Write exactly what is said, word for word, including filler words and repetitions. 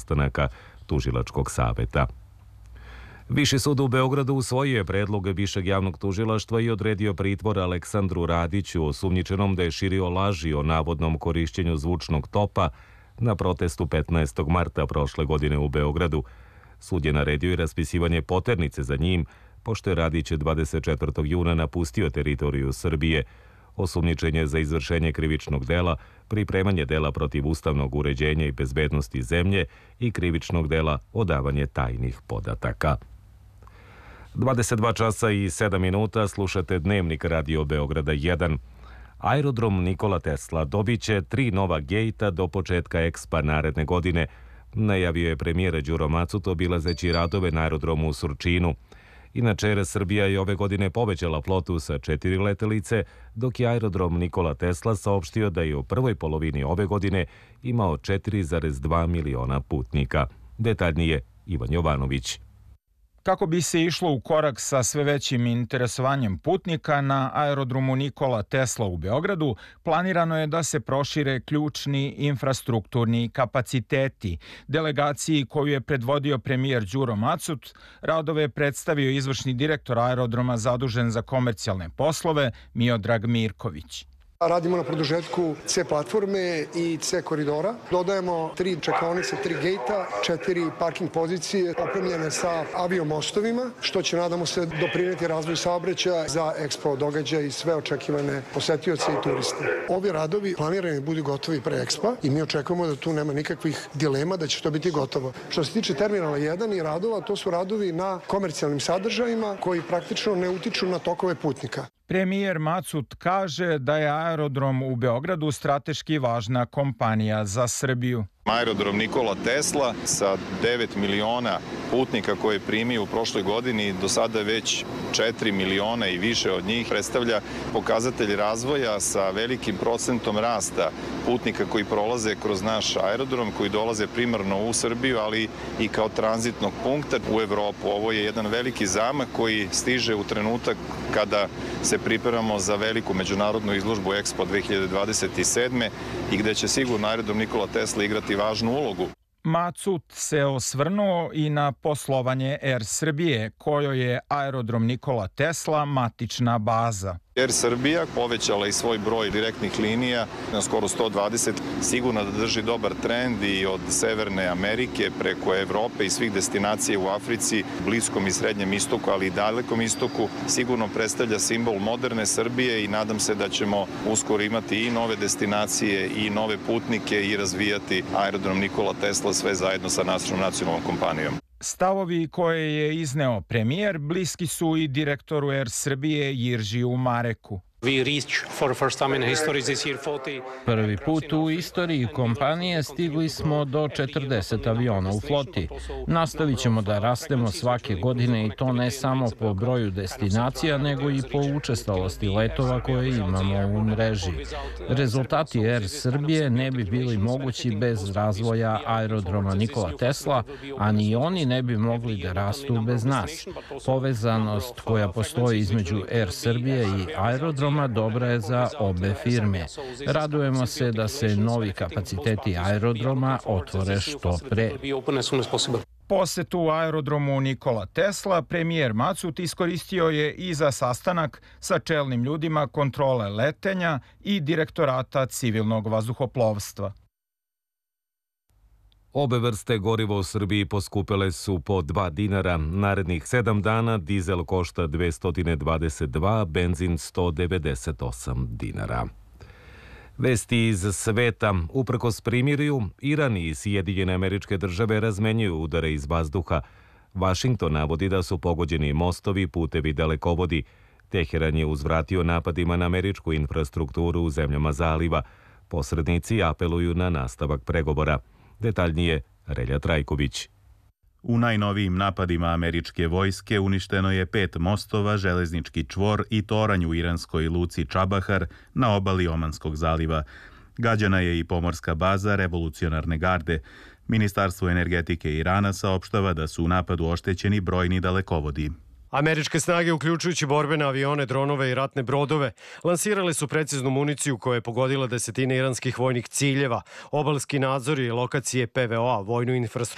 sastanaka Tužilačkog saveta. Viši sud u Beogradu usvojio je predlog Višeg javnog tužilaštva i odredio pritvor Aleksandru Radiću, osumnjičenom da je širio laži o navodnom korišćenju zvučnog topa na protestu petnaestog marta prošle godine u Beogradu. Sud je naredio i raspisivanje poternice za njim, pošto je Radić dvadeset četvrtog juna napustio teritoriju Srbije. Osumnjičen je za izvršenje krivičnog dela, pripremanje dela protiv ustavnog uređenja i bezbednosti zemlje i krivičnog dela odavanje tajnih podataka. dvadeset dva časa i sedam minuta, slušate Dnevnik Radio Beograda jedan. Aerodrom Nikola Tesla dobit će tri nova gejta do početka Ekspa naredne godine, najavio je premijer Đuro Macut obilazeći radove na aerodromu u Surčinu. Inače, Er Srbija je ove godine povećala flotu sa četiri letelice, dok je aerodrom Nikola Tesla saopštio da je u prvoj polovini ove godine imao četiri zarez dva miliona putnika. Detaljnije Ivan Jovanović. Kako bi se išlo u korak sa sve većim interesovanjem putnika, na aerodromu Nikola Tesla u Beogradu planirano je da se prošire ključni infrastrukturni kapaciteti. Delegaciji koju je predvodio premijer Đuro Macut, radove je predstavio izvršni direktor aerodroma zadužen za komercijalne poslove Miodrag Mirković. Radimo na produžetku C platforme i C koridora. Dodajemo tri čekaonice, tri gejta, četiri parking pozicije opremljene sa aviomostovima, što će, nadamo se, doprineti razvoju saobraćaja za Ekspo događaj i sve očekivane posetioce i turiste. Ovi radovi planirani budu gotovi pre Ekspa i mi očekujemo da tu nema nikakvih dilema da će to biti gotovo. Što se tiče terminala jedan i radova, to su radovi na komercijalnim sadržajima koji praktično ne utiču na tokove putnika. Premijer Macut kaže da je aerodrom u Beogradu strateški važna kompanija za Srbiju. Aerodrom Nikola Tesla sa devet miliona putnika koje je primio u prošloj godini, do sada već četiri miliona i više od njih, predstavlja pokazatelj razvoja sa velikim procentom rasta putnika koji prolaze kroz naš aerodrom, koji dolaze primarno u Srbiju, ali i kao tranzitnog punkta u Evropu. Ovo je jedan veliki zamak koji stiže u trenutak kada se pripremamo za veliku međunarodnu izložbu Ekspo dve hiljade dvadeset sedme i gde će sigurno aerodrom Nikola Tesla igrati važnu ulogu. Macut se osvrnuo i na poslovanje Er Srbije, kojoj je aerodrom Nikola Tesla matična baza. Er Srbija povećala i svoj broj direktnih linija na skoro sto dvadeset, sigurno da drži dobar trend i od Severne Amerike preko Evrope i svih destinacija u Africi, Bliskom i Srednjem istoku, ali i Dalekom istoku. Sigurno predstavlja simbol moderne Srbije i nadam se da ćemo uskoro imati i nove destinacije i nove putnike i razvijati aerodrom Nikola Tesla sve zajedno sa našom nacionalnom kompanijom. Stavovi koje je izneo premijer bliski su i direktoru Er Srbije Jiržiju Mareku. Prvi put u istoriji kompanije stigli smo do četrdeset aviona u floti. Nastavit ćemo da rastemo svake godine i to ne samo po broju destinacija, nego i po učestalosti letova koje imamo u mreži. Rezultati Er Srbije ne bi bili mogući bez razvoja aerodroma Nikola Tesla, a ni oni ne bi mogli da rastu bez nas. Povezanost koja postoji između Er Srbije i aerodroma dobra je za obe firme. Radujemo se da se novi kapaciteti aerodroma otvore što pre. Posetu aerodromu Nikola Tesla premijer Macut iskoristio je i za sastanak sa čelnim ljudima kontrole letenja i direktorata civilnog vazduhoplovstva. Obe vrste goriva u Srbiji poskupele su po dva dinara. Narednih sedam dana dizel košta dvesta dvadeset dva, benzin sto devedeset osam dinara. Vesti iz sveta. Uprkos primirju, Iran i Sjedinjene Američke Države razmenjuju udare iz vazduha. Vašington navodi da su pogođeni mostovi, putevi, dalekovodi. Teheran je uzvratio napadima na američku infrastrukturu u zemljama zaliva. Posrednici apeluju na nastavak pregovora. Detaljnije Relja Trajković. U najnovijim napadima američke vojske uništeno je pet mostova, železnički čvor i toranj u iranskoj luci Čabahar na obali Omanskog zaliva. Gađana je i pomorska baza revolucionarne garde. Ministarstvo energetike Irana saopštava da su u napadu oštećeni brojni dalekovodi. Američke snage, uključujući borbene avione, dronove i ratne brodove, lansirale su preciznu municiju koja je pogodila desetine iranskih vojnih ciljeva, obalski nadzor i lokacije P V O-a, vojnu infrastrukturu